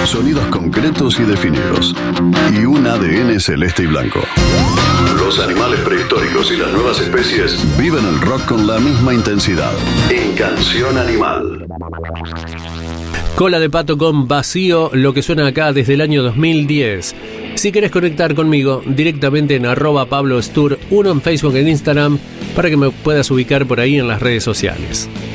Sonidos concretos y definidos. Y un ADN celeste y blanco. Los animales prehistóricos y las nuevas especies viven el rock con la misma intensidad. En Canción Animal. Cola de Pato con Vacío, lo que suena acá desde el año 2010. Si querés conectar conmigo directamente en @PabloStur, uno en Facebook, en Instagram, para que me puedas ubicar por ahí en las redes sociales.